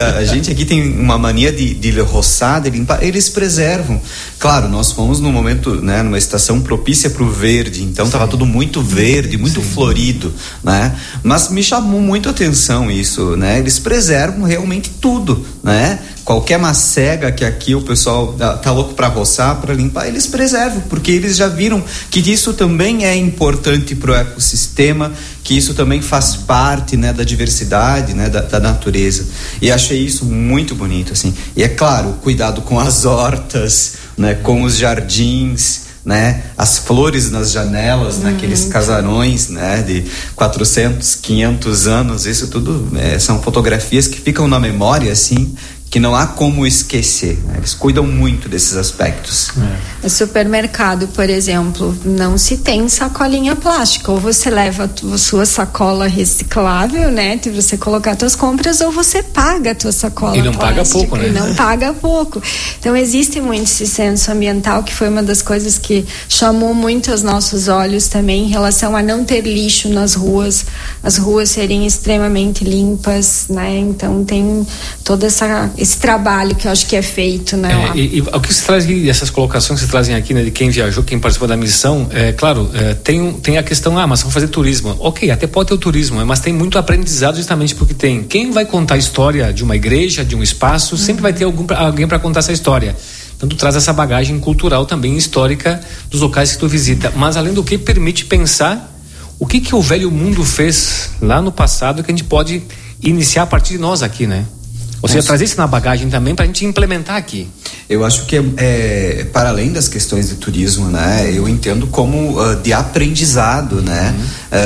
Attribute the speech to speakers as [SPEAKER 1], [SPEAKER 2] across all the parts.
[SPEAKER 1] A gente aqui tem uma mania de roçar, de limpar, eles preservam. Claro, nós fomos num momento, né, numa estação propícia para o verde, então estava tudo muito verde, muito florido, né? Mas me chamou muito a atenção isso, né? Eles preservam realmente tudo, né? Qualquer macega que aqui o pessoal tá louco para roçar, para limpar, eles preservam, porque eles já viram que isso também é importante para o ecossistema, que isso também faz parte, né, da diversidade, né, da natureza. E achei isso muito bonito, assim. E é claro, cuidado com as hortas, né, com os jardins, né, as flores nas janelas, naqueles casarões, né, de 400, 500 anos, isso tudo são fotografias que ficam na memória, assim, que não há como esquecer, né? Eles cuidam muito desses aspectos.
[SPEAKER 2] No supermercado, por exemplo, não se tem sacolinha plástica, ou você leva a sua sacola reciclável, né, de você colocar suas compras, ou você paga a tua sacola plástica.
[SPEAKER 3] E não paga pouco, né?
[SPEAKER 2] E não paga pouco. Então existe muito esse senso ambiental, que foi uma das coisas que chamou muito os nossos olhos também, em relação a não ter lixo nas ruas, as ruas serem extremamente limpas, né? Então tem toda esse trabalho que eu acho que é feito, né?
[SPEAKER 3] E o que se traz aqui, essas colocações que se trazem aqui, né, de quem viajou, quem participou da missão, claro, tem a questão, mas vamos fazer turismo. Ok, até pode ter o turismo, mas tem muito aprendizado justamente porque tem. Quem vai contar a história de uma igreja, de um espaço, sempre vai ter alguém para contar essa história. Então tu traz essa bagagem cultural também, histórica, dos locais que tu visita. Mas além do que, permite pensar o que o velho mundo fez lá no passado, que a gente pode iniciar a partir de nós aqui, né? Ou seja, trazer isso na bagagem também para a gente implementar aqui.
[SPEAKER 1] Eu acho que para além das questões de turismo, né, eu entendo como de aprendizado, né,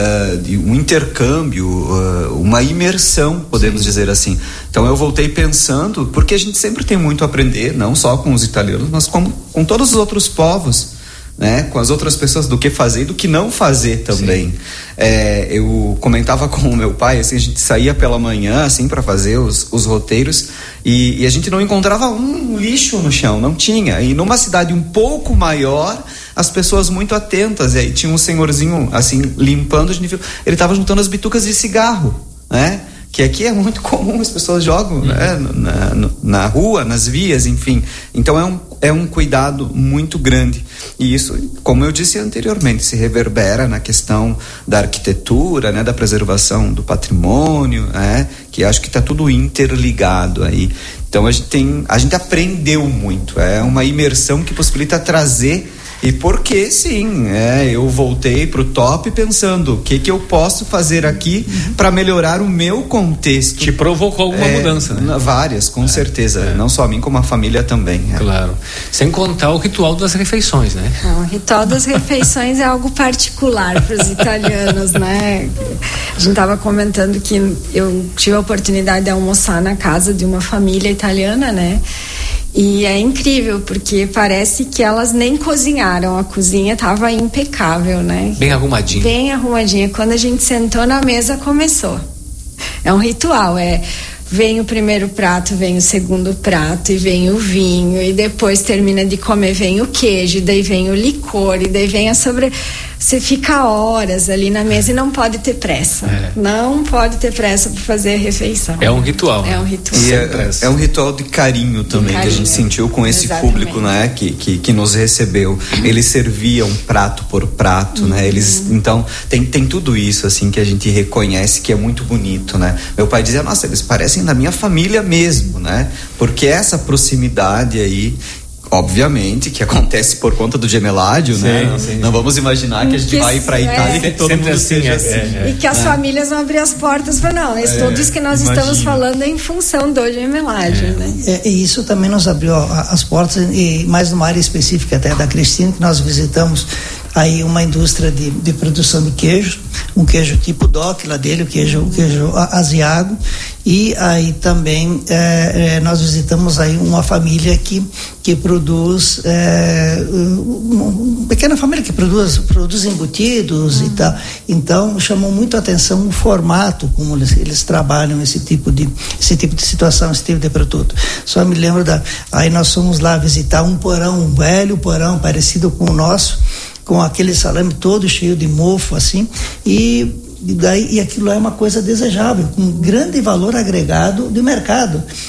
[SPEAKER 1] de um intercâmbio, uma imersão, podemos dizer assim. Então eu voltei pensando, porque a gente sempre tem muito a aprender, não só com os italianos, mas com todos os outros povos, né, com as outras pessoas, do que fazer e do que não fazer também. Eu comentava com o meu pai, assim, a gente saía pela manhã, assim, para fazer os roteiros, e a gente não encontrava um lixo no chão, não tinha. E numa cidade um pouco maior, as pessoas muito atentas, e aí tinha um senhorzinho, assim, limpando, a gente viu, ele estava juntando as bitucas de cigarro, né? Que aqui é muito comum, as pessoas jogam, né, na rua, nas vias, enfim. Então é um cuidado muito grande. E isso, como eu disse anteriormente, se reverbera na questão da arquitetura, né, da preservação do patrimônio, né, que acho que está tudo interligado aí. Então a gente aprendeu muito. É uma imersão que possibilita trazer. E porque sim, eu voltei pro top pensando o que eu posso fazer aqui para melhorar o meu contexto.
[SPEAKER 3] Te provocou alguma mudança, né?
[SPEAKER 1] Várias, com certeza. Não só a mim, como a família também.
[SPEAKER 3] Claro. Sem contar o ritual das refeições, né?
[SPEAKER 2] O ritual das refeições é algo particular para os italianos, né? A gente estava comentando que eu tive a oportunidade de almoçar na casa de uma família italiana, né? E é incrível, porque parece que elas nem cozinharam, a cozinha estava impecável, né?
[SPEAKER 3] Bem arrumadinha.
[SPEAKER 2] Bem arrumadinha. Quando a gente sentou na mesa, começou. É um ritual, vem o primeiro prato, vem o segundo prato, e vem o vinho, e depois termina de comer, vem o queijo, daí vem o licor, e daí vem você fica horas ali na mesa e não pode ter pressa. Não pode ter pressa para fazer a refeição.
[SPEAKER 3] É um ritual.
[SPEAKER 2] É um ritual.
[SPEAKER 1] E é um ritual de carinho também, que a gente sentiu com esse público, né, que nos recebeu. Eles serviam prato por prato, né? Então tem tudo isso, assim, que a gente reconhece que é muito bonito, né? Meu pai dizia, nossa, eles parecem da minha família mesmo, né? Porque essa proximidade aí, obviamente, que acontece por conta do gemeládio, né? Sim. Não vamos imaginar que a gente vai para a Itália e que todo mundo seja assim.
[SPEAKER 2] E que as famílias vão abrir as portas para tudo isso que nós estamos falando é em função do gemeládio, né?
[SPEAKER 4] E isso também nos abriu as portas, e mais numa área específica até da Cristina, que nós visitamos aí uma indústria de produção de queijo, um queijo tipo DOC lá dele, o queijo asiago, e aí também nós visitamos aí uma família que produz, uma pequena família que produz embutidos e tal. Então chamou muito a atenção o formato como eles trabalham esse tipo de situação, esse tipo de produto. Só me lembro aí nós fomos lá visitar um velho porão parecido com o nosso, com aquele salame todo cheio de mofo, assim, e aquilo é uma coisa desejável, com grande valor agregado de mercado.